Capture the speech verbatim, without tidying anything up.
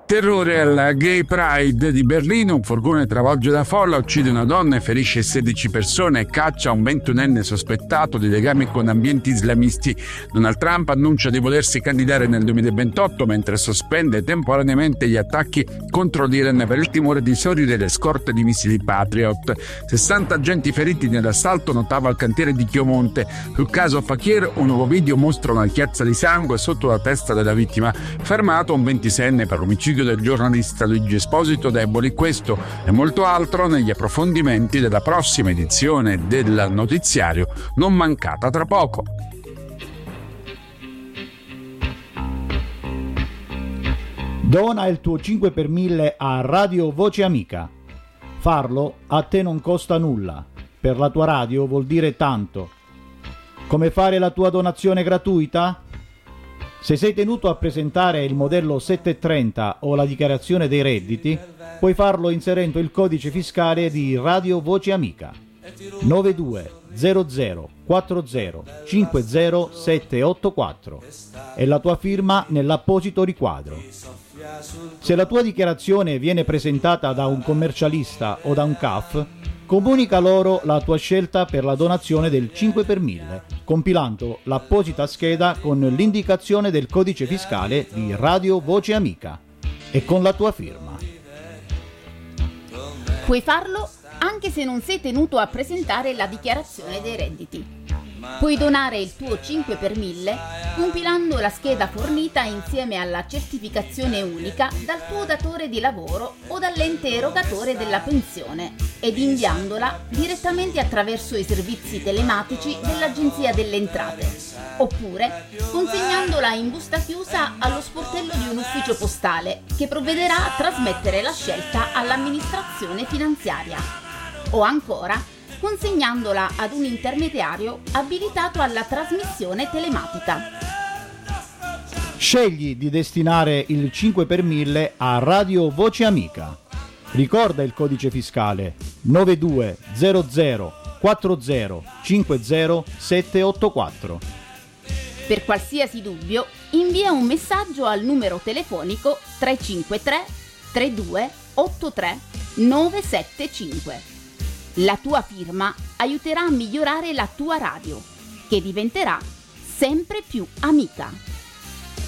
Terrore alla Gay Pride di Berlino, un furgone travolge la folla, uccide una donna e ferisce sedici persone e caccia un ventunenne sospettato di legami con ambienti islamisti. Donald Trump annuncia di volersi candidare nel duemilaventotto mentre sospende temporaneamente gli attacchi contro l'Iran per il timore di esaurire le scorte di missili Patriot. sessanta agenti feriti nell'assalto, notava al cantiere di Chiomonte. Sul caso Fakir un nuovo video mostra una chiazza di sangue sotto la testa della vittima. Fermato un ventisenne per l'omicidio del giornalista Luigi Esposito Deboli. Questo e molto altro negli approfondimenti della prossima edizione del notiziario, non mancata tra poco. Dona il tuo cinque per mille a Radio Voce Amica. Farlo a te non costa nulla, per la tua radio vuol dire tanto. Come fare la tua donazione gratuita? Se sei tenuto a presentare il modello settecentotrenta o la dichiarazione dei redditi, puoi farlo inserendo il codice fiscale di Radio Voce Amica nove due zero zero quattro zero cinque zero sette otto quattro e la tua firma nell'apposito riquadro. Se la tua dichiarazione viene presentata da un commercialista o da un C A F, comunica loro la tua scelta per la donazione del cinque per mille, compilando l'apposita scheda con l'indicazione del codice fiscale di Radio Voce Amica e con la tua firma. Puoi farlo anche se non sei tenuto a presentare la dichiarazione dei redditi. Puoi donare il tuo cinque per mille compilando la scheda fornita insieme alla certificazione unica dal tuo datore di lavoro o dall'ente erogatore della pensione ed inviandola direttamente attraverso i servizi telematici dell'Agenzia delle Entrate, oppure consegnandola in busta chiusa allo sportello di un ufficio postale che provvederà a trasmettere la scelta all'amministrazione finanziaria, o ancora consegnandola ad un intermediario abilitato alla trasmissione telematica. Scegli di destinare il cinque per mille a Radio Voce Amica. Ricorda il codice fiscale nove due zero zero quattro zero cinque zero sette otto quattro. Per qualsiasi dubbio, invia un messaggio al numero telefonico tre cinque tre tre due otto tre nove sette cinque. La tua firma aiuterà a migliorare la tua radio, che diventerà sempre più amica.